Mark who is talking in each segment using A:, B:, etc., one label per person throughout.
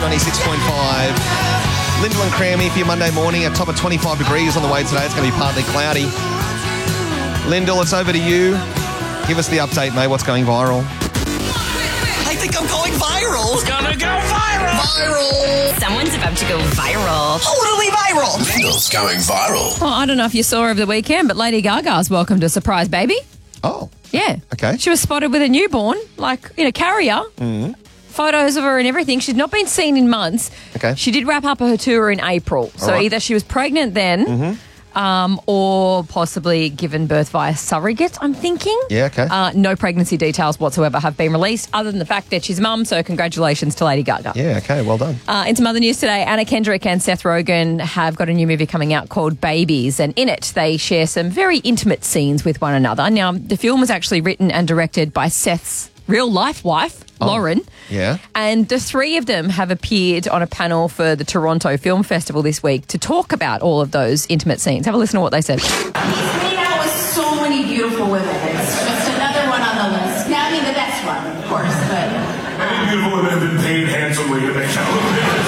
A: 96.5. Lyndall and Crammy for your Monday morning. A top of 25 degrees on the way today. It's going to be partly cloudy. Lyndall, it's over to you. Give us the update, mate. What's going viral?
B: I think I'm going viral.
C: It's gonna go viral.
B: Viral.
D: Someone's about to go viral.
B: Totally viral.
C: Lyndall's going viral.
E: Well, I don't know if you saw over the weekend, but Lady Gaga's welcomed a surprise baby.
A: Oh,
E: Yeah.
A: okay.
E: She was spotted with a newborn, like in a carrier. Mm-hmm. Photos of her and everything. She's not been seen in months.
A: Okay.
E: She did wrap up her tour in April. So
A: right.
E: either she was pregnant then or possibly given birth via surrogate, I'm thinking.
A: Yeah, okay.
E: No pregnancy details whatsoever have been released other than the fact that she's mum, so congratulations to Lady Gaga.
A: Yeah, okay, well done.
E: In some other news today, Anna Kendrick and Seth Rogen have got a new movie coming out called Babies, and in it they share some very intimate scenes with one another. Now, the film was actually written and directed by Seth's real-life wife, Lauren.
A: Yeah.
E: And the three of them have appeared on a panel for the Toronto Film Festival this week to talk about all of those intimate scenes. Have a listen to what they said.
F: He's made out with so many beautiful women. It's just another one on the list. Now, I mean, the best one, of course, but...
G: Many beautiful women have been paid handsomely to make out with me.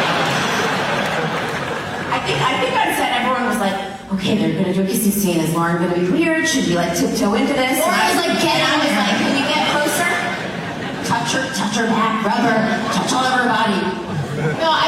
F: I think on set, everyone was like, okay, they're going to do a kissing scene. Is Lauren going to be weird? Should we, tiptoe into this? And I was like, can you get closer? Touch her back, rub her, touch all over her body. No,